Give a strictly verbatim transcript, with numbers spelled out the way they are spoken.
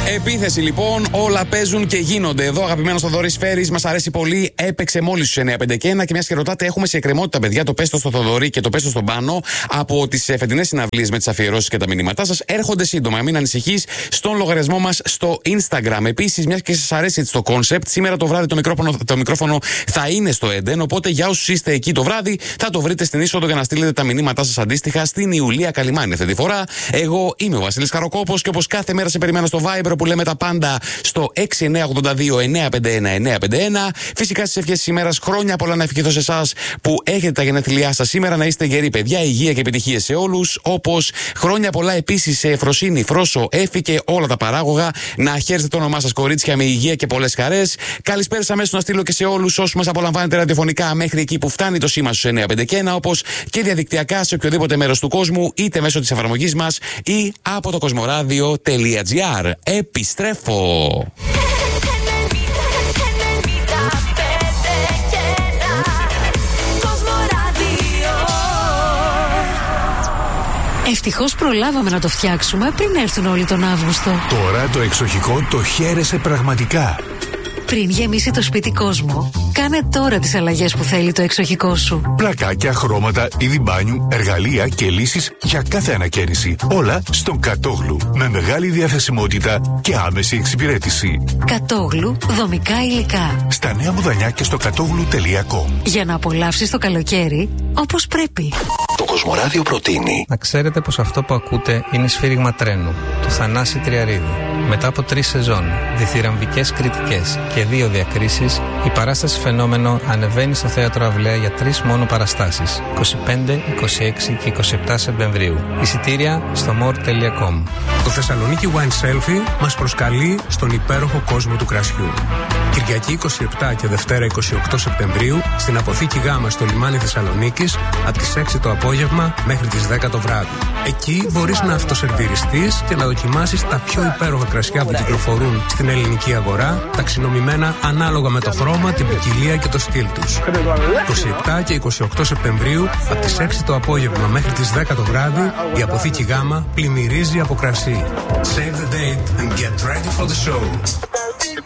Επίθεση λοιπόν, όλα παίζουν και γίνονται. Εδώ αγαπημένος Θοδωρής Φέρης, μας αρέσει πολύ. Έπαιξε μόλις στους εννιά πέντε και ένα και μιας και ρωτάτε, έχουμε σε εκκρεμότητα, παιδιά, το πέστο στο Θοδωρή και το πέστο στον Πάνο από τις φετινές συναυλίες με τις αφιερώσεις και τα μηνύματά σας. Έρχονται σύντομα, μην ανησυχείς, στον λογαριασμό μας στο Instagram. Επίσης, μιας και σας αρέσει έτσι το κόνσεπτ, σήμερα το βράδυ το μικρόφωνο, το μικρόφωνο θα είναι στο Eden. Οπότε για όσους είστε εκεί το βράδυ, θα το βρείτε στην είσοδο για να στείλετε τα μηνύματά σας αντίστοιχα στην Ιουλία Καλιμάνη αυτή τη φορά. Εγώ είμαι ο Βασίλης Καροκόπος και όπως κάθε μέρα σε περιμένω στο Viber που λέμε τα πάντα στο έξι εννιά οκτώ δύο εννιά πέντε ένα εννιά πέντε ένα. Φυσικά στις ευχές της ημέρας, χρόνια πολλά να ευχηθώ σε εσάς που έχετε τα γενέθλιά σας σήμερα, να είστε γεροί παιδιά, υγεία και επιτυχίες σε όλους. Όπως χρόνια πολλά επίσης σε Εφροσύνη, Φρόσο, Έφη και όλα τα παράγωγα. Να χαίρεστε το όνομά σας, κορίτσια, με υγεία και πολλές χαρές. Καλησπέρα αμέσως να στείλω και σε όλους όσους μας απολαμβάνετε ραδιοφωνικά μέχρι εκεί που φτάνει το σήμα στους εννιά πέντε και ένα, όπως και διαδικτυακά σε οποιοδήποτε μέρος του κόσμου, είτε μέσω της εφαρμογής μας ή από το κοσμοράδιο τελεία τζι άρ. Επιστρέφω. Ευτυχώς προλάβαμε να το φτιάξουμε πριν έρθουν όλοι τον Αύγουστο. Τώρα το εξοχικό το χαίρεσαι πραγματικά. Πριν γεμίσει το σπίτι κόσμο, κάνε τώρα τις αλλαγές που θέλει το εξοχικό σου. Πλακάκια, χρώματα, είδη μπάνιου, εργαλεία και λύσεις για κάθε ανακαίνιση. Όλα στον Κατόγλου. Με μεγάλη διαθεσιμότητα και άμεση εξυπηρέτηση. Κατόγλου, δομικά υλικά. Στα Νέα Μουδανιά και στο κατόγλου τελεία κομ. Για να απολαύσεις το καλοκαίρι όπως πρέπει. Το Κοσμοράδιο προτείνει. Να ξέρετε πως αυτό που ακούτε είναι σφύριγμα τρένου του Θανάση Τριαρίδη. Μετά από τρεις σεζόν, διθυραμβικές κριτικές και δύο διακρίσεις, η παράσταση Φαινόμενο ανεβαίνει στο Θέατρο Αυλαία για τρεις μόνο παραστάσεις, είκοσι πέντε, είκοσι έξι και είκοσι επτά Σεπτεμβρίου. Εισιτήρια στο more τελεία com. Το Θεσσαλονίκη Wine Selfie μας προσκαλεί στον υπέροχο κόσμο του κρασιού. Κυριακή είκοσι επτά και Δευτέρα είκοσι οκτώ Σεπτεμβρίου στην Αποθήκη Γάμα στο λιμάνι Θεσσαλονίκης από τις έξι το απόγευμα μέχρι τις δέκα το βράδυ. Εκεί μπορείς να αυτοσερβιριστείς και να δοκιμάσεις τα πιο υπέροχα κρασιά που κυκλοφορούν στην ελληνική αγορά, ταξινομημένα ανάλογα με το χρώμα, την ποικιλία και το στυλ τους. είκοσι επτά και είκοσι οκτώ Σεπτεμβρίου από τις έξι το απόγευμα μέχρι τις δέκα το βράδυ η Αποθήκη Γάμα πλημμυρίζει από κρασί. Save the date and get ready for the show.